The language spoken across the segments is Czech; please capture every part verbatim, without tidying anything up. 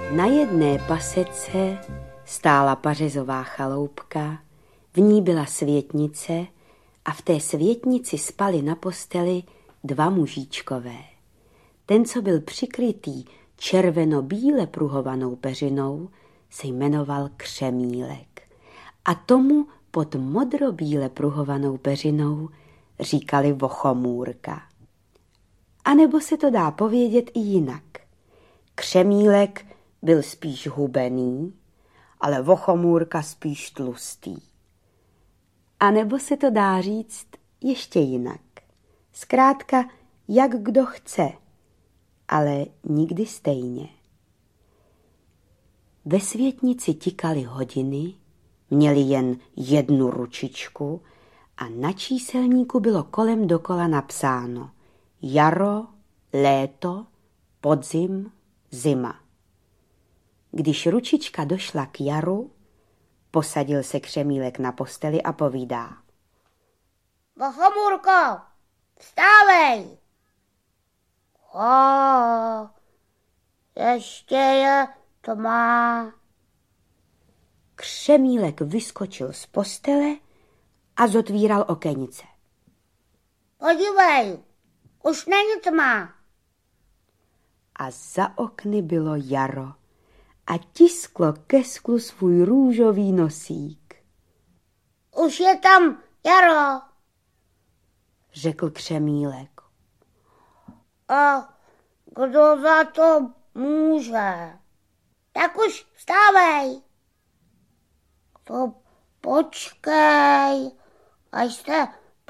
Na jedné pasece stála pařezová chaloupka, v ní byla světnice a v té světnici spali na posteli dva mužíčkové. Ten, co byl přikrytý červeno-bíle pruhovanou peřinou, se jmenoval Křemílek a tomu pod modro-bíle pruhovanou peřinou říkali Vochomůrka. A nebo se to dá povědět i jinak. Křemílek byl spíš hubený, ale Vochomůrka spíš tlustý. A nebo se to dá říct ještě jinak. Zkrátka, jak kdo chce, ale nikdy stejně. Ve světnici tikaly hodiny, měly jen jednu ručičku a na číselníku bylo kolem dokola napsáno jaro, léto, podzim, zima. Když ručička došla k jaru, posadil se Křemílek na posteli a povídá. Vochomůrko, vstávej! O, ještě je tma. Křemílek vyskočil z postele a zotvíral okenice. Podívej, už není tma. A za okny bylo jaro a tisklo ke sklu svůj růžový nosík. Už je tam jaro, řekl Křemílek. A kdo za to může? Tak už vstávej. To počkej, až se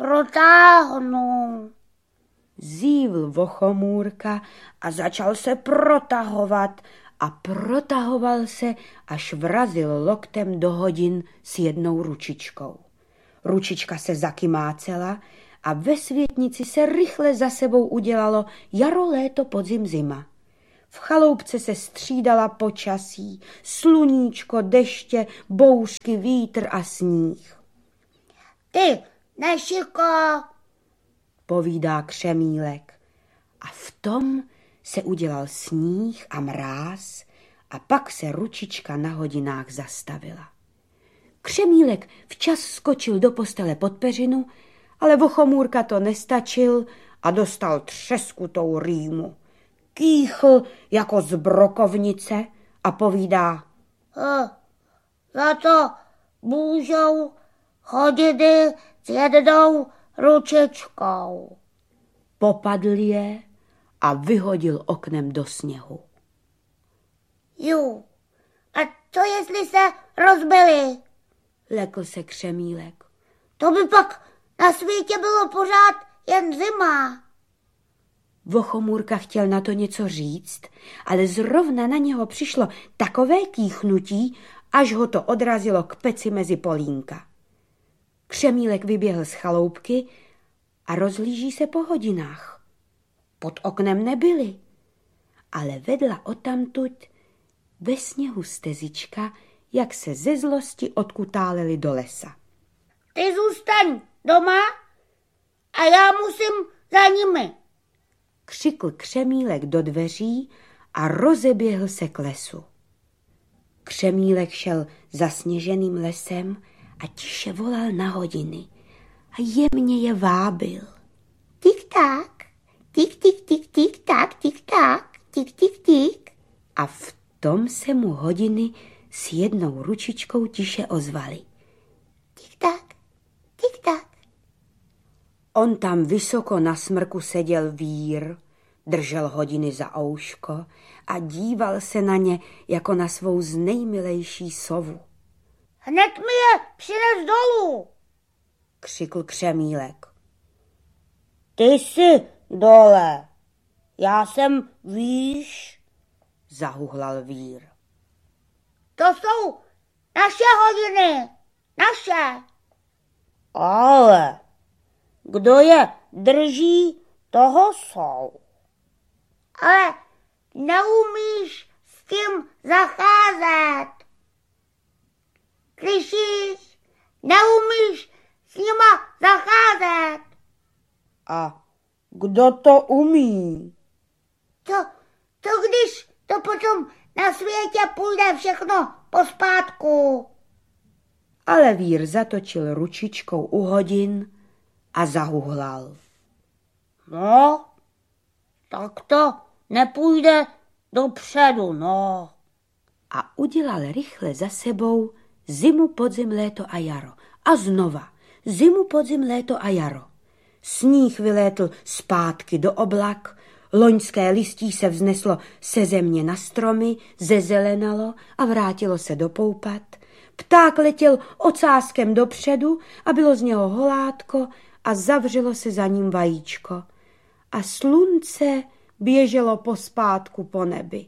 protáhnu. Zívl Vochomůrka a začal se protahovat a protahoval se, až vrazil loktem do hodin s jednou ručičkou. Ručička se zakymácela a ve světnici se rychle za sebou udělalo jaro, léto, podzim, zima. V chaloupce se střídala počasí, sluníčko, deště, bouřky, vítr a sníh. Ty, nešiko, povídá Křemílek. A v tom se udělal sníh a mráz a pak se ručička na hodinách zastavila. Křemílek včas skočil do postele pod peřinu, ale Vochomůrka to nestačil a dostal třeskutou rýmu. Kýchl jako z brokovnice a povídá. Uh, za to můžou hodiny s jednou ručičkou. Popadl je a vyhodil oknem do sněhu. Ju, a co jestli se rozbili? Lekl se Křemílek. To by pak na světě bylo pořád jen zima. Vochomůrka chtěl na to něco říct, ale zrovna na něho přišlo takové kýchnutí, až ho to odrazilo k peci mezi polínka. Křemílek vyběhl z chaloupky a rozhlíží se po hodinách. Pod oknem nebyly, ale vedla odtamtud ve sněhu stezička, jak se ze zlosti odkutáleli do lesa. Ty zůstaň doma a já musím za nimi, křikl Křemílek do dveří a rozeběhl se k lesu. Křemílek šel zasněženým lesem a tiše volal na hodiny a jemně je vábil. Tik-tak, tik-tik-tik-tik-tak, tik-tak, tik-tik-tik. A v tom se mu hodiny s jednou ručičkou tiše ozvaly. Tik-tak, tik-tak. On tam vysoko na smrku seděl vír, držel hodiny za ouško a díval se na ně jako na svou znejmilejší sovu. Hned mi je přines dolů, křikl Křemílek. Ty jsi dole, já jsem výš, zahuhlal vír. To jsou naše hodiny, naše. Ale kdo je drží, toho jsou. Ale neumíš s tím zacházet. Slyšíš? Neumíš s nima zacházet. A kdo to umí? To, to když to potom na světě půjde všechno pospátku. Ale vír zatočil ručičkou u hodin a zahuhlal. No, tak to nepůjde dopředu, no. A udělal rychle za sebou zimu, podzim, léto a jaro. A znova zimu, podzim, léto a jaro. Sníh vylétl zpátky do oblak, loňské listí se vzneslo se země na stromy, zezelenalo a vrátilo se do poupat. Pták letěl ocáskem dopředu a bylo z něho holátko a zavřelo se za ním vajíčko. A slunce běželo pospátku po nebi.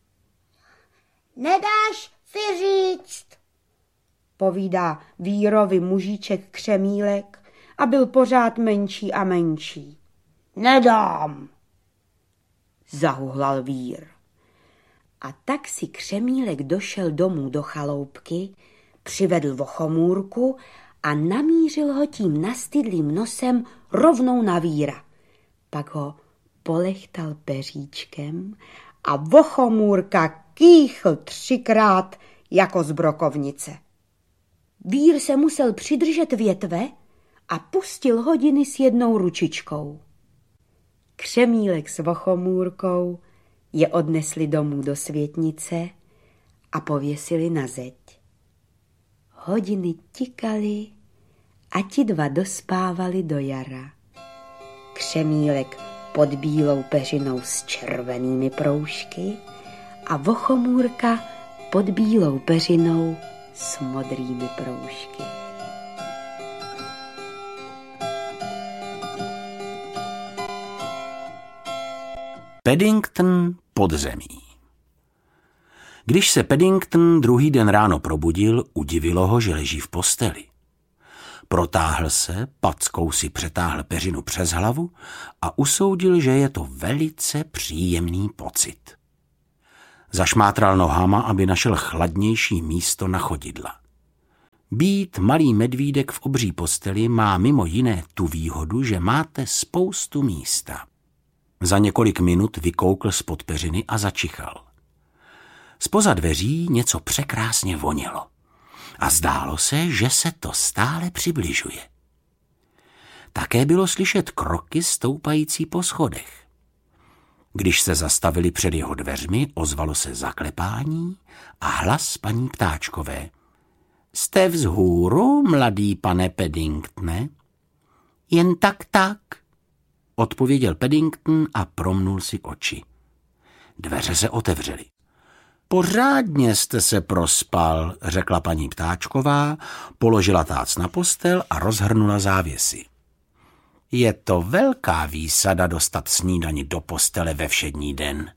Nedáš si říct, povídá vírovi mužíček Křemílek a byl pořád menší a menší. Nedám, zahuhlal vír. A tak si Křemílek došel domů do chaloupky, přivedl vochomůrku a namířil ho tím nastydlým nosem rovnou na víra. Pak ho polechtal peříčkem a vochomůrka kýchl třikrát jako z brokovnice. Vír se musel přidržet větve a pustil hodiny s jednou ručičkou. Křemílek s vochomůrkou je odnesli domů do světnice a pověsili na zeď. Hodiny tikaly a ti dva dospávali do jara. Křemílek pod bílou peřinou s červenými proužky a vochomůrka pod bílou peřinou s modrými proužky. Paddington podzemí. Když se Paddington druhý den ráno probudil, udivilo ho, že leží v posteli. Protáhl se, packou si přetáhl peřinu přes hlavu a usoudil, že je to velice příjemný pocit. Zašmátral nohama, aby našel chladnější místo na chodidla. Být malý medvídek v obří posteli má mimo jiné tu výhodu, že máte spoustu místa. Za několik minut vykoukl spod peřiny a začichal. Zpoza dveří něco překrásně vonilo a zdálo se, že se to stále přibližuje. Také bylo slyšet kroky stoupající po schodech. Když se zastavili před jeho dveřmi, ozvalo se zaklepání a hlas paní Ptáčkové. Jste vzhůru, mladý pane Paddingtone? Jen tak tak, odpověděl Paddington a promnul si oči. Dveře se otevřely. Pořádně jste se prospal, řekla paní Ptáčková, položila tác na postel a rozhrnula závěsy. Je to velká výsada dostat snídani do postele ve všední den.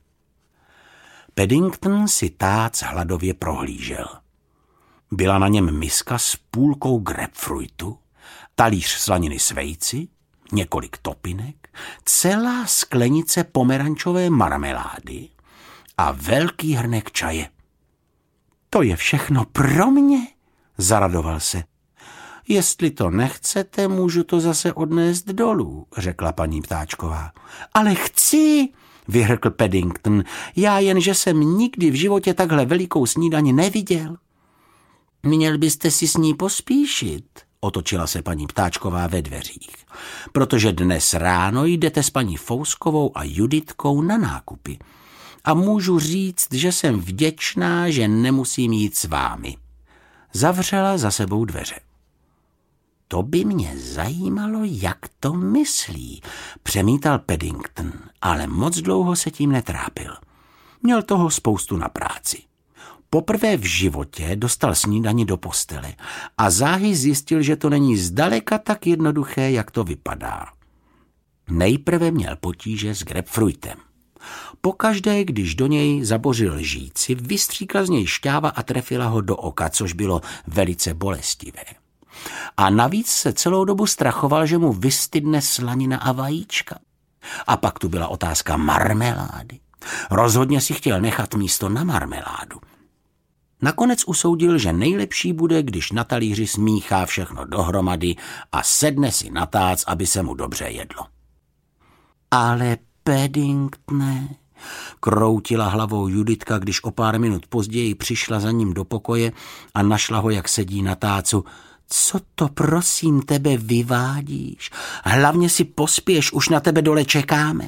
Paddington si tác hladově prohlížel. Byla na něm miska s půlkou grapefruitu, talíř slaniny s vejci, několik topinek, celá sklenice pomerančové marmelády a velký hrnek čaje. To je všechno pro mě, zaradoval se. Jestli to nechcete, můžu to zase odnést dolů, řekla paní Ptáčková. Ale chci, vyhrkl Paddington, já jen, že jsem nikdy v životě takhle velikou snídani neviděl. Měl byste si s ní pospíšit, otočila se paní Ptáčková ve dveřích, protože dnes ráno jdete s paní Fouskovou a Juditkou na nákupy a můžu říct, že jsem vděčná, že nemusím jít s vámi. Zavřela za sebou dveře. To by mě zajímalo, jak to myslí, přemítal Paddington, ale moc dlouho se tím netrápil. Měl toho spoustu na práci. Poprvé v životě dostal snídani do postele a záhy zjistil, že to není zdaleka tak jednoduché, jak to vypadá. Nejprve měl potíže s grapefruitem. Pokaždé, když do něj zabořil lžíci, vystříkla z něj šťáva a trefila ho do oka, což bylo velice bolestivé. A navíc se celou dobu strachoval, že mu vystydne slanina a vajíčka. A pak tu byla otázka marmelády. Rozhodně si chtěl nechat místo na marmeládu. Nakonec usoudil, že nejlepší bude, když na talíři smíchá všechno dohromady a sedne si na tác, aby se mu dobře jedlo. Ale Paddingtone, Kroutila hlavou Juditka, když o pár minut později přišla za ním do pokoje a našla ho, jak sedí na tácu. Co to prosím tebe vyvádíš? Hlavně si pospěš, už na tebe dole čekáme.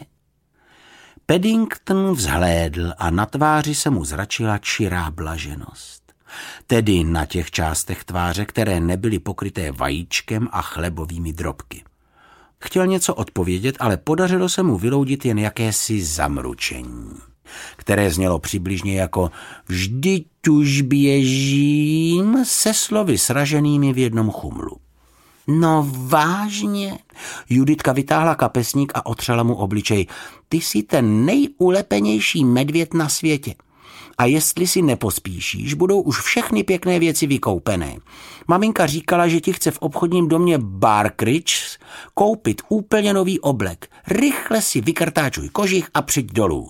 Paddington vzhlédl a na tváři se mu zračila čirá blaženost. Tedy na těch částech tváře, které nebyly pokryté vajíčkem a chlebovými drobky. Chtěl něco odpovědět, ale podařilo se mu vyloudit jen jakési zamručení, které znělo přibližně jako vždyť už běžím se slovy sraženými v jednom chumlu. No vážně, Juditka vytáhla kapesník a otřela mu obličej. Ty jsi ten nejulepenější medvěd na světě. A jestli si nepospíšíš, budou už všechny pěkné věci vykoupené. Maminka říkala, že ti chce v obchodním domě Barkridge koupit úplně nový oblek. Rychle si vykrtáčuj kožich a přijď dolů.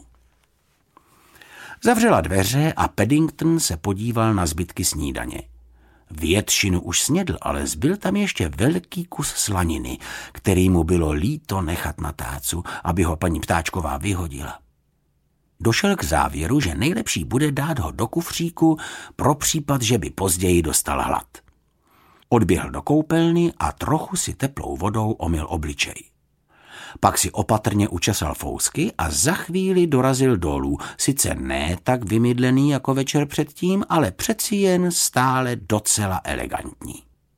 Zavřela dveře a Paddington se podíval na zbytky snídaně. Většinu už snědl, ale zbyl tam ještě velký kus slaniny, který mu bylo líto nechat na tácu, aby ho paní Ptáčková vyhodila. Došel k závěru, že nejlepší bude dát ho do kufříku pro případ, že by později dostal hlad. Odběhl do koupelny a trochu si teplou vodou omyl obličej. Pak si opatrně učesal fousky a za chvíli dorazil dolů, sice ne tak vymydlený jako večer předtím, ale přeci jen stále docela elegantní.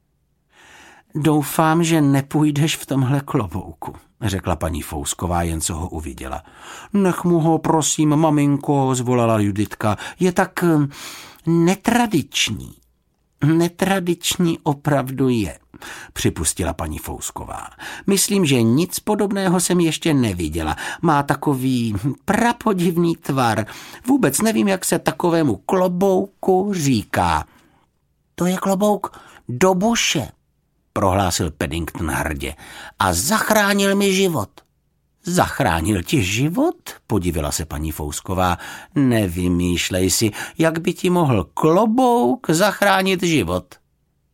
Doufám, že nepůjdeš v tomhle klobouku, řekla paní Fousková, jen co ho uviděla. Nech mu ho, prosím, maminko, zvolala Juditka, je tak netradiční. Netradiční opravdu je, připustila paní Fousková. Myslím, že nic podobného jsem ještě neviděla. Má takový prapodivný tvar. Vůbec nevím, jak se takovému klobouku říká. To je klobouk do buše, prohlásil Paddington hrdě. A zachránil mi život. Zachránil ti život? Podivila se paní Fousková. Nevymýšlej si, jak by ti mohl klobouk zachránit život.